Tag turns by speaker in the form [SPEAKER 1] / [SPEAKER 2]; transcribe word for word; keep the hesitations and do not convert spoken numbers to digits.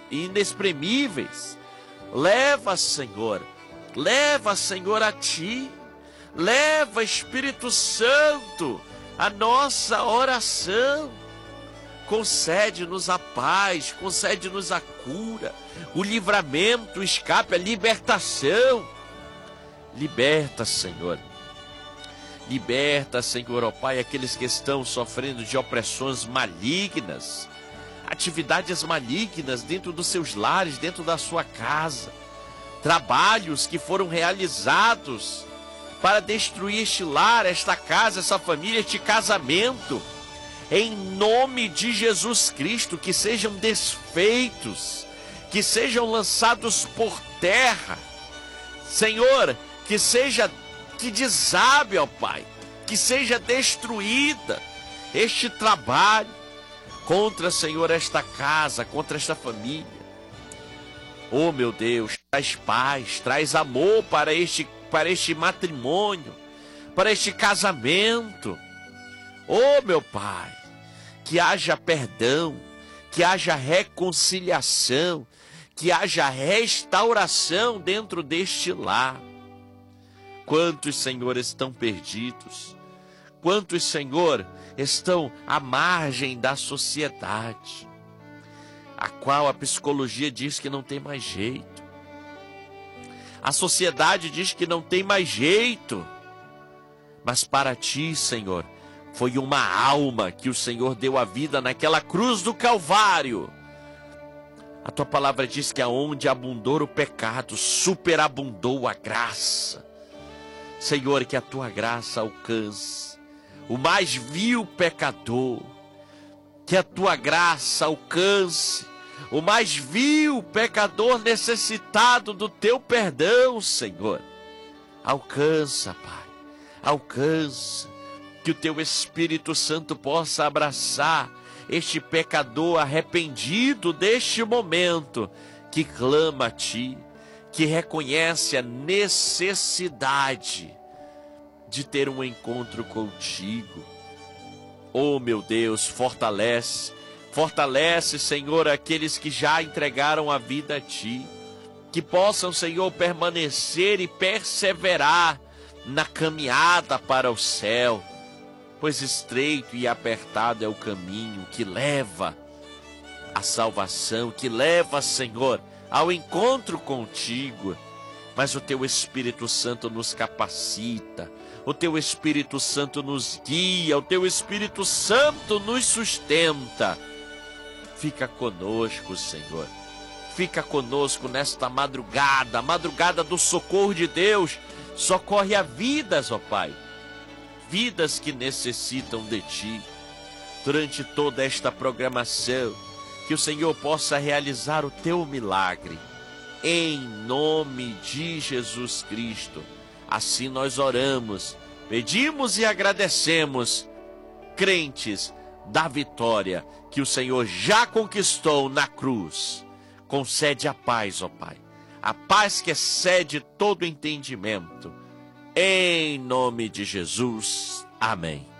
[SPEAKER 1] inexprimíveis. Leva, Senhor, leva, Senhor, a Ti. Leva, Espírito Santo, a nossa oração. Concede-nos a paz, concede-nos a cura, o livramento, o escape, a libertação. Liberta, Senhor. Liberta, Senhor, ó Pai, aqueles que estão sofrendo de opressões malignas, atividades malignas dentro dos seus lares, dentro da sua casa, trabalhos que foram realizados para destruir este lar, esta casa, essa família, este casamento. Em nome de Jesus Cristo, que sejam desfeitos, que sejam lançados por terra. Senhor, que seja, que desabe, ó Pai, que seja destruída este trabalho contra, Senhor, esta casa, contra esta família. Oh, meu Deus, traz paz, traz amor para este, para este matrimônio, para este casamento. Oh, meu Pai, que haja perdão, que haja reconciliação, que haja restauração dentro deste lar. Quantos, Senhor, estão perdidos? Quantos, Senhor, estão à margem da sociedade, a qual a psicologia diz que não tem mais jeito. A sociedade diz que não tem mais jeito. Mas para Ti, Senhor, foi uma alma que o Senhor deu a vida naquela cruz do Calvário. A Tua palavra diz que aonde abundou o pecado, superabundou a graça. Senhor, que a Tua graça alcance o mais vil pecador. Que a Tua graça alcance o mais vil pecador necessitado do Teu perdão, Senhor. Alcança, Pai, alcança. Que o Teu Espírito Santo possa abraçar este pecador arrependido deste momento, que clama a Ti, que reconhece a necessidade de ter um encontro contigo. Oh, meu Deus, fortalece, fortalece, Senhor, aqueles que já entregaram a vida a Ti, que possam, Senhor, permanecer e perseverar na caminhada para o céu, pois estreito e apertado é o caminho que leva à salvação, que leva, Senhor, ao encontro contigo. Mas o Teu Espírito Santo nos capacita, o Teu Espírito Santo nos guia, o Teu Espírito Santo nos sustenta. Fica conosco, Senhor. Fica conosco nesta madrugada, a madrugada do socorro de Deus. Socorre a vidas, ó Pai, vidas que necessitam de Ti. Durante toda esta programação, que o Senhor possa realizar o Teu milagre. Em nome de Jesus Cristo. Assim nós oramos, pedimos e agradecemos, crentes da vitória que o Senhor já conquistou na cruz. Concede a paz, ó Pai, a paz que excede todo entendimento. Em nome de Jesus. Amém.